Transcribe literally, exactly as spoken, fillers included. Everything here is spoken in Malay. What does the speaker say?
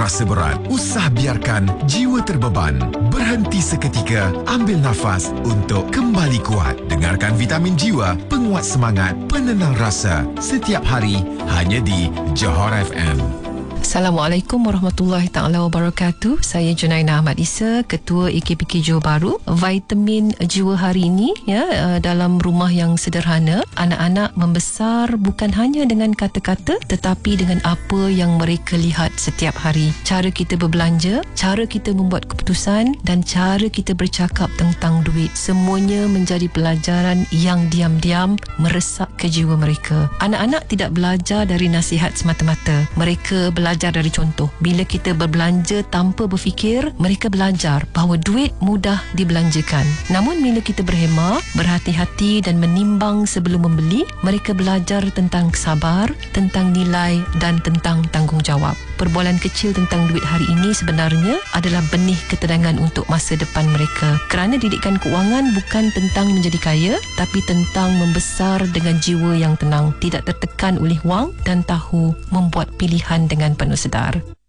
terasa berat, usah biarkan jiwa terbeban. Berhenti seketika, ambil nafas untuk kembali kuat. Dengarkan Vitamin Jiwa, penguat semangat, penenang rasa. Setiap hari, hanya di Johor F M. Assalamualaikum warahmatullahi taala wabarakatuh. Saya Junaina Ahmad Isa, Ketua A K P K Johor Bahru. Vitamin Jiwa hari ini ya, dalam rumah yang sederhana, anak-anak membesar bukan hanya dengan kata-kata tetapi dengan apa yang mereka lihat setiap hari. Cara kita berbelanja, cara kita membuat keputusan dan cara kita bercakap tentang duit, semuanya menjadi pelajaran yang diam-diam meresap ke jiwa mereka. Anak-anak tidak belajar dari nasihat semata-mata. Mereka belajar dari contoh. Bila kita berbelanja tanpa berfikir, mereka belajar bahawa duit mudah dibelanjakan. Namun bila kita berhemah, berhati-hati dan menimbang sebelum membeli, mereka belajar tentang sabar, tentang nilai dan tentang tanggungjawab. Perbualan kecil tentang duit hari ini sebenarnya adalah benih ketenangan untuk masa depan mereka. Kerana didikan keuangan bukan tentang menjadi kaya, tapi tentang membesar dengan jiwa yang tenang, tidak tertekan oleh wang dan tahu membuat pilihan dengan penuh sedar.